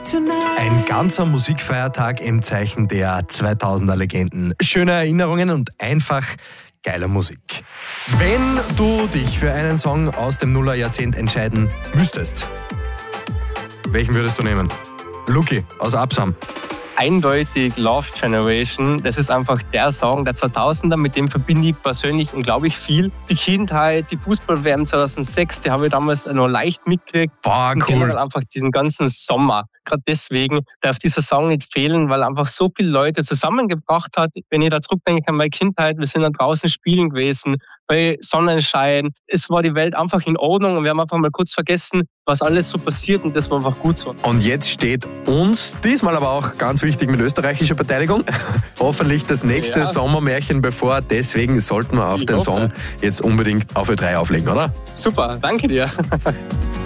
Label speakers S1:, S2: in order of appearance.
S1: Ein ganzer Musikfeiertag im Zeichen der 2000er Legenden. Schöne Erinnerungen und einfach geile Musik. Wenn du dich für einen Song aus dem Nullerjahrzehnt entscheiden müsstest, welchen würdest du nehmen? Luki aus Absam.
S2: Eindeutig Love Generation. Das ist einfach der Song der 2000er, mit dem verbinde ich persönlich unglaublich viel. Die Kindheit, die Fußball-WM 2006, die habe ich damals noch leicht mitgekriegt.
S1: Boah,
S2: und
S1: cool.
S2: generell einfach diesen ganzen Sommer. Gerade deswegen darf dieser Song nicht fehlen, weil er einfach so viele Leute zusammengebracht hat. Wenn ich da zurückdenke an meine Kindheit, wir sind da draußen spielen gewesen, bei Sonnenschein. Es war die Welt einfach in Ordnung und wir haben einfach mal kurz vergessen, was alles so passiert, und das war einfach gut so.
S1: Und jetzt steht uns, diesmal aber auch ganz wichtig mit österreichischer Beteiligung, hoffentlich das nächste Sommermärchen bevor. Deswegen sollten wir auf den Song jetzt unbedingt auf Ö3 auflegen, oder?
S2: Super, danke dir.